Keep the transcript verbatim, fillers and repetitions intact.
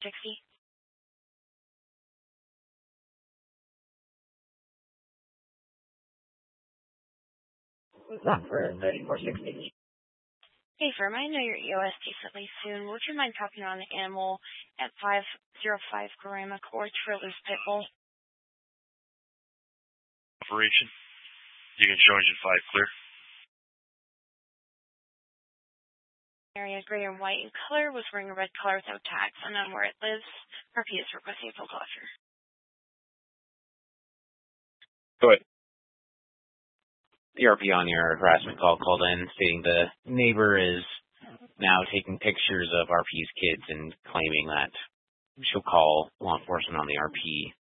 sixty. Not for thirty-four sixty. Hey, firm, I know your E O S decently soon. Would you mind popping on the animal at five oh five Garama Court for loose pit bull? Operation. You can show engine five clear. Area gray and white in color, was wearing a red collar without tags, unknown where it lives. R P is requesting a full closure. Go ahead. The R P on your harassment call called in stating the neighbor is now taking pictures of R P's kids and claiming that she'll call law enforcement on the R P